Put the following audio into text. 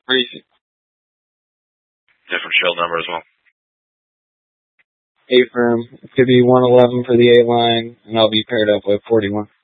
Reese. Different shield number as well. A firm. It could be 111 for the A line, and I'll be paired up with 41.